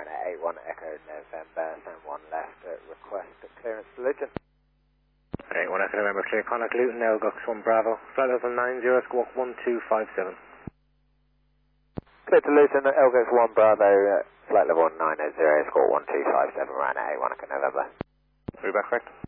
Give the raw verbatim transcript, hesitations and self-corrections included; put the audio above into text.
Ryanair eight one Echo November, San one left, uh, request clearance to Luton. eight one Echo November, clear contact Luton, Elgox one Bravo, flight level nine zero, squawk one two five seven. Clear to Luton, Elgox one Bravo, uh, flight level nine zero, squawk one two five seven, Ryanair eight one Echo November. Are you back correct?